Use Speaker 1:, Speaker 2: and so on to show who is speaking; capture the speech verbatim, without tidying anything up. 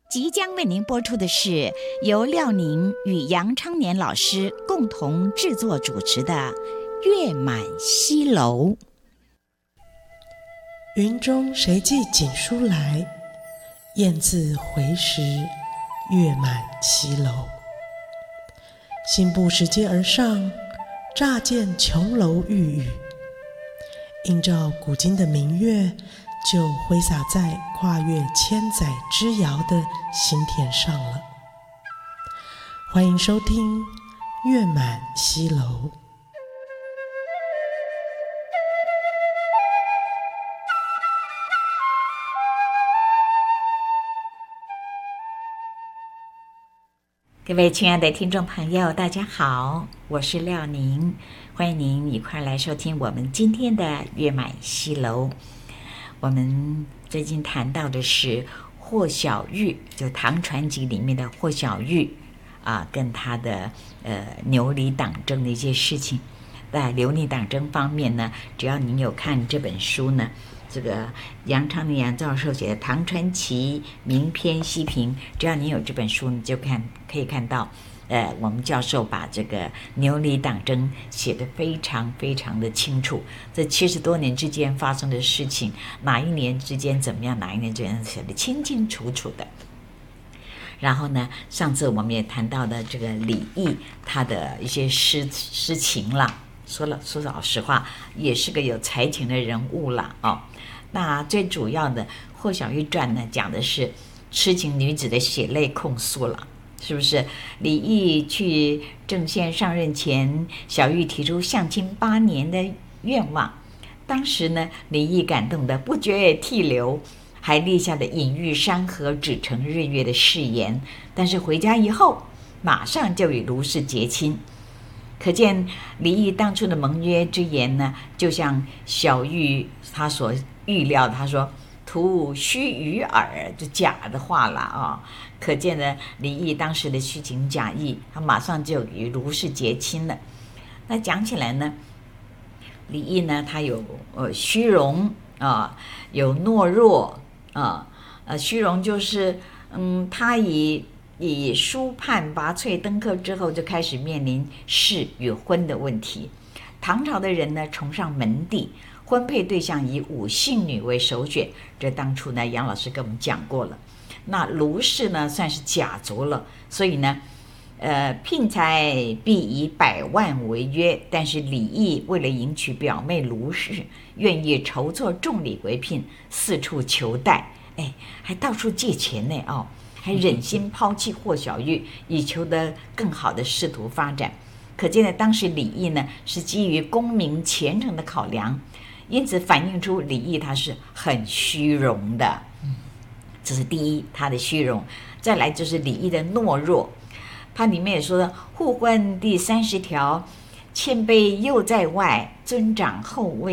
Speaker 1: 即将为您播出的是由廖宁与杨昌年老师共同制作主持的《月满西楼》。
Speaker 2: 云中谁寄锦书来？雁字回时，月满西楼。信步拾阶而上，乍见琼楼玉宇，映照古今的明月，就挥洒在跨越千载之遥的心田上了。欢迎收听《月满西楼》。
Speaker 1: 各位亲爱的听众朋友，大家好，我是廖宁，欢迎您一块来收听我们今天的《月满西楼》。我们最近谈到的是霍小玉，就唐传奇里面的霍小玉啊，跟他的呃牛李党争的一些事情。在牛李党争方面呢，只要您有看这本书呢，这个杨昌年杨教授写的《唐传奇名篇析评》，只要您有这本书，你就看可以看到，呃，我们教授把这个牛李党争写得非常非常的清楚。这七十多年之间发生的事情，哪一年之间怎么样，哪一年之间写得清清楚楚的。然后呢，上次我们也谈到的这个李益，他的一些诗诗情啦，说了说老实话，也是个有才情的人物啦哦。那最主要的《霍小玉传》呢，讲的是痴情女子的血泪控诉了，是不是？李益去郑县上任前，小玉提出相亲八年的愿望，当时呢，李益感动得不觉涕流，还立下了隐喻山河只成日月的誓言。但是回家以后，马上就与卢氏结亲。可见李益当初的盟约之言呢，就像小玉他所预料，他说徒虚臾耳，就假的话了啊、哦！可见呢，李益当时的虚情假意，他马上就与卢氏结亲了。那讲起来呢，李益呢，他有呃虚荣啊、呃，有懦弱啊，呃，虚荣就是嗯，他以以书判拔萃登科之后，就开始面临仕与婚的问题。唐朝的人呢，崇尚门第，婚配对象以五姓女为首选，这当初呢，杨老师跟我们讲过了。那卢氏呢，算是甲族了，所以呢，呃，聘才必以百万为约。但是李益为了迎娶表妹卢氏，愿意筹措重礼为聘，四处求贷，哎，还到处借钱呢哦。还忍心抛弃霍小玉，以求得更好的仕途发展。可见呢，当时李益呢是基于功名前程的考量，因此反映出李益他是很虚荣的。这是第一，他的虚荣。再来就是李益的懦弱，他里面也说了互婚第三十条，谦卑又在外，尊长后位